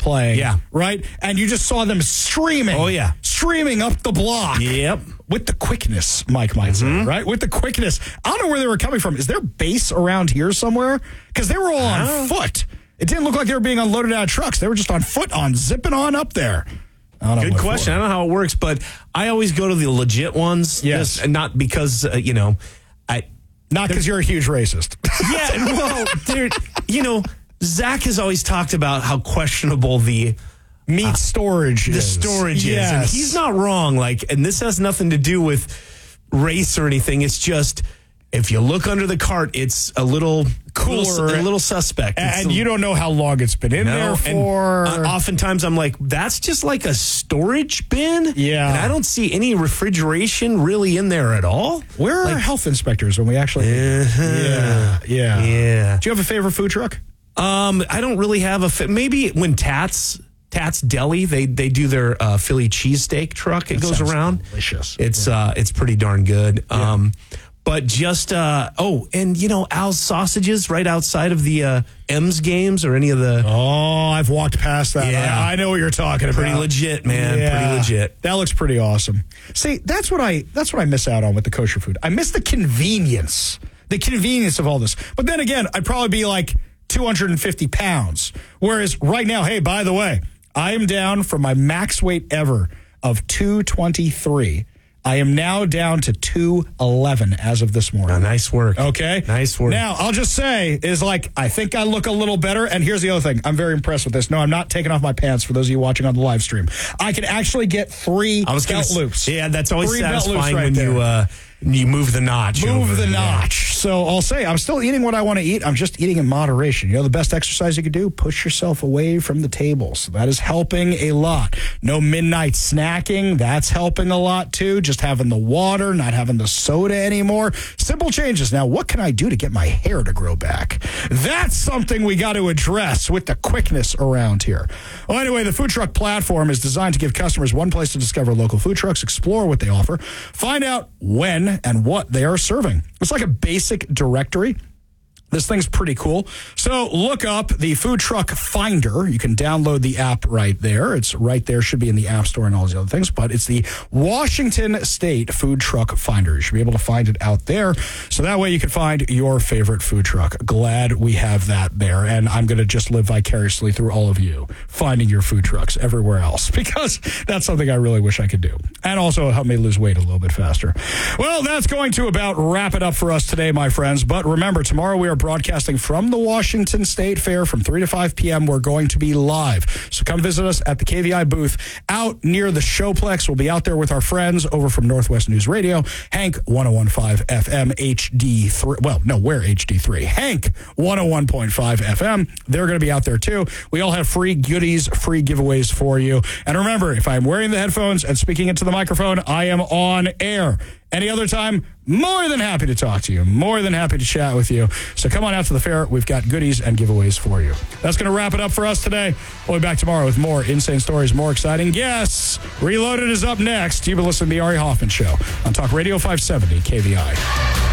playing. Yeah. Right? And you just saw them streaming. Oh, yeah. Streaming up the block. Yep. With the quickness, Mike might say, right? With the quickness. I don't know where they were coming from. Is there base around here somewhere? Because they were all on foot. It didn't look like they were being unloaded out of trucks. They were just on foot, zipping on up there. Good question. I don't know how it works, but I always go to the legit ones. Yes. And not because, Not because you're a huge racist. Yeah, well, Zach has always talked about how questionable the meat storage is. Yes. And he's not wrong. And this has nothing to do with race or anything. It's just, if you look under the cart, it's a little cooler, a little suspect. And you don't know how long it's been in there for. And oftentimes I'm like, that's just like a storage bin. Yeah. And I don't see any refrigeration really in there at all. Where are health inspectors when we actually... Yeah. Do you have a favorite food truck? I don't really have maybe when Tats Deli, they do their Philly cheesesteak truck. It goes around. Delicious. It's pretty darn good. Yeah. But just, Al's Sausages right outside of the M's games or any of the... Oh, I've walked past that. Yeah. I know what you're talking about. Pretty legit, man. Yeah. Pretty legit. That looks pretty awesome. See, that's what I miss out on with the kosher food. I miss the convenience of all this. But then again, I'd probably be like 250 pounds. Whereas right now, hey, by the way, I am down from my max weight ever of 223. I am now down to 211 as of this morning. Nice work. Okay? Nice work. Now, I'll just say, I think I look a little better. And here's the other thing. I'm very impressed with this. No, I'm not taking off my pants for those of you watching on the live stream. I can actually get 3 belt loops. Yeah, that's always 3 satisfying right when you move the notch. Notch. So I'll say I'm still eating what I want to eat. I'm just eating in moderation. You know the best exercise you could do? Push yourself away from the table. So that is helping a lot. No midnight snacking. That's helping a lot too. Just having the water, not having the soda anymore. Simple changes. Now, what can I do to get my hair to grow back? That's something we got to address with the quickness around here. Well, anyway, the food truck platform is designed to give customers one place to discover local food trucks, explore what they offer, find out when and what they are serving. It's like a basic directory. This thing's pretty cool. So look up the Food Truck Finder. You can download the app right there. It's right there. Should be in the App Store and all these other things. But it's the Washington State Food Truck Finder. You should be able to find it out there. So that way you can find your favorite food truck. Glad we have that there. And I'm going to just live vicariously through all of you, finding your food trucks everywhere else. Because that's something I really wish I could do. And also help me lose weight a little bit faster. Well, that's going to about wrap it up for us today, my friends. But remember, tomorrow we are broadcasting from the Washington State Fair from 3 to 5 p.m. We're going to be live. So come visit us at the KVI booth out near the Showplex. We'll be out there with our friends over from Northwest News Radio, Hank 101.5 FM HD3. Well, no, we're HD3. Hank 101.5 FM. They're going to be out there too. We all have free goodies, free giveaways for you. And remember, if I'm wearing the headphones and speaking into the microphone, I am on air. Any other time, more than happy to talk to you, more than happy to chat with you. So come on out to the fair. We've got goodies and giveaways for you. That's going to wrap it up for us today. We'll be back tomorrow with more insane stories, more exciting guests. Reloaded is up next. You've been listening to The Ari Hoffman Show on Talk Radio 570 KVI.